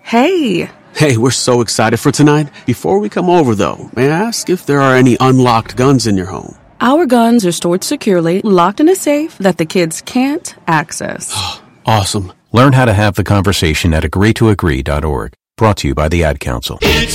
Hey. Hey, we're so excited for tonight. Before we come over, though, may I ask if there are any unlocked guns in your home? Our guns are stored securely, locked in a safe that the kids can't access. Awesome. Learn how to have the conversation at agreetoagree.org. Brought to you by the Ad Council. It's